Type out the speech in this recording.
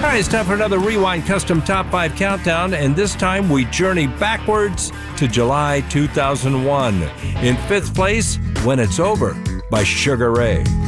right, it's time for another Rewind Custom Top 5 Countdown, and this time we journey backwards to July 2001. In fifth place, When It's Over by Sugar Ray.